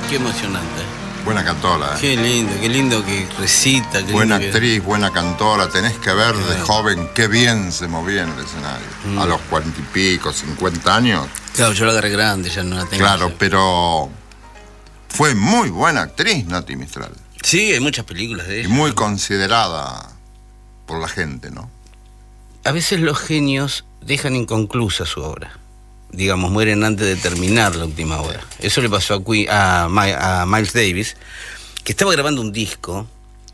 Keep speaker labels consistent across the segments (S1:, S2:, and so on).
S1: Qué emocionante.
S2: Buena cantora,
S1: qué lindo que recita.
S2: Buena actriz, buena cantora. Tenés que ver de joven qué bien se movía en el escenario. A los 40 y pico, 50 años.
S1: Claro, yo la agarré grande, ya no la tengo.
S2: Claro, pero fue muy buena actriz, Nati Mistral.
S1: Sí, hay muchas películas de ella.
S2: Y muy considerada por la gente, ¿no?
S1: A veces los genios dejan inconclusa su obra. Digamos, mueren antes de terminar la última obra. Eso le pasó a Miles Davis, que estaba grabando un disco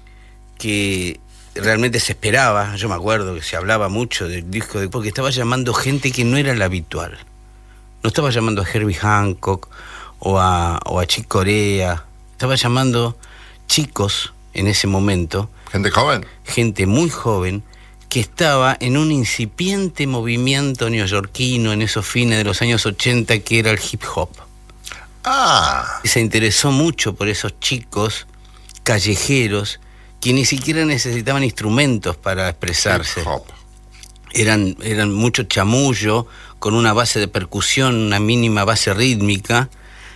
S1: que realmente se esperaba. Yo me acuerdo que se hablaba mucho del disco, porque estaba llamando gente que no era la habitual. No estaba llamando a Herbie Hancock o a Chick Corea. Estaba llamando chicos en ese momento.
S2: ¿Gente joven?
S1: Gente muy joven, que estaba en un incipiente movimiento neoyorquino en esos fines de los años 80, que era el hip hop.
S2: Ah.
S1: Y se interesó mucho por esos chicos callejeros que ni siquiera necesitaban instrumentos para expresarse.
S2: Hip hop.
S1: Eran mucho chamullo, con una base de percusión, una mínima base rítmica.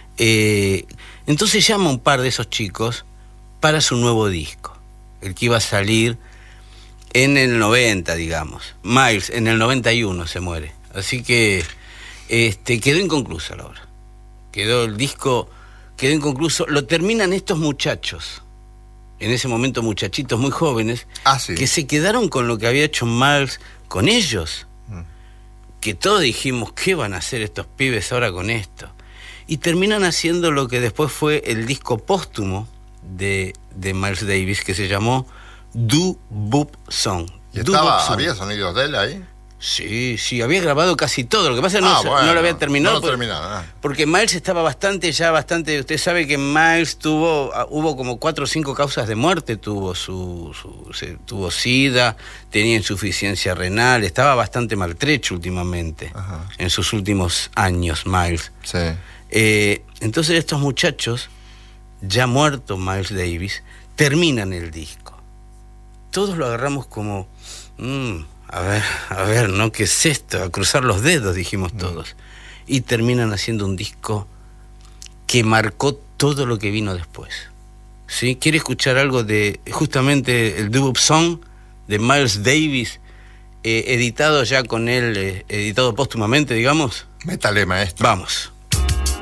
S1: Entonces llama a un par de esos chicos para su nuevo disco, el que iba a salir en el 90, digamos. Miles en el 91 se muere. Así que quedó inconclusa la obra. El disco quedó inconcluso. Lo terminan estos muchachos, en ese momento muchachitos muy jóvenes,
S2: sí.
S1: que se quedaron con lo que había hecho Miles con ellos. Que todos dijimos, ¿qué van a hacer estos pibes ahora con esto? Y terminan haciendo lo que después fue el disco póstumo de Miles Davis, que se llamó Do Boop Song.
S2: ¿Y había sonidos de él ahí?
S1: Sí, había grabado casi todo. Lo que pasa es que no lo había terminado. Porque Miles estaba bastante. Usted sabe que Miles hubo como 4 o 5 causas de muerte. Tuvo SIDA, tenía insuficiencia renal, estaba bastante maltrecho últimamente. Ajá. En sus últimos años, Miles.
S2: Sí.
S1: Entonces estos muchachos, ya muerto Miles Davis, terminan el disco. Todos lo agarramos como, a ver, ¿no? ¿Qué es esto? A cruzar los dedos, dijimos todos. Y terminan haciendo un disco que marcó todo lo que vino después. ¿Sí? ¿Quiere escuchar algo de justamente el Do-Wop Song de Miles Davis, editado ya con él, editado póstumamente, digamos?
S2: Métale, maestro.
S1: Vamos.